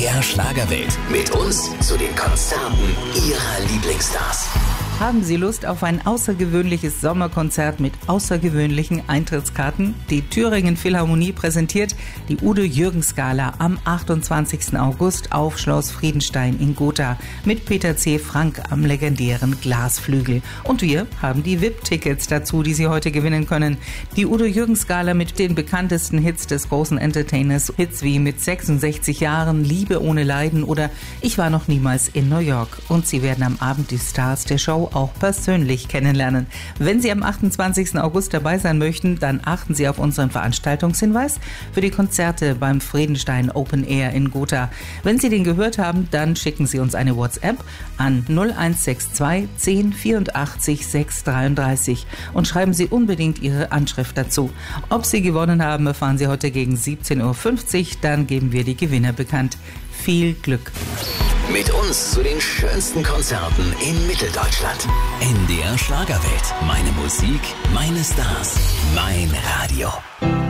MDR Schlagerwelt. Mit uns zu den Konzerten Ihrer Lieblingsstars. Haben Sie Lust auf ein außergewöhnliches Sommerkonzert mit außergewöhnlichen Eintrittskarten? Die Thüringen Philharmonie präsentiert die Udo-Jürgens-Gala am 28. August auf Schloss Friedenstein in Gotha mit Peter C. Frank am legendären Glasflügel. Und wir haben die VIP-Tickets dazu, die Sie heute gewinnen können. Die Udo-Jürgens-Gala mit den bekanntesten Hits des großen Entertainers. Hits wie Mit 66 Jahren, Liebe ohne Leiden oder Ich war noch niemals in New York. Und Sie werden am Abend die Stars der Show auch persönlich kennenlernen. Wenn Sie am 28. August dabei sein möchten, dann achten Sie auf unseren Veranstaltungshinweis für die Konzerte beim Friedenstein Open Air in Gotha. Wenn Sie den gehört haben, dann schicken Sie uns eine WhatsApp an 0162 10 84 633 und schreiben Sie unbedingt Ihre Anschrift dazu. Ob Sie gewonnen haben, erfahren Sie heute gegen 17.50 Uhr, dann geben wir die Gewinner bekannt. Viel Glück! Mit uns zu den schönsten Konzerten in Mitteldeutschland. MDR Schlagerwelt. Meine Musik, meine Stars, mein Radio.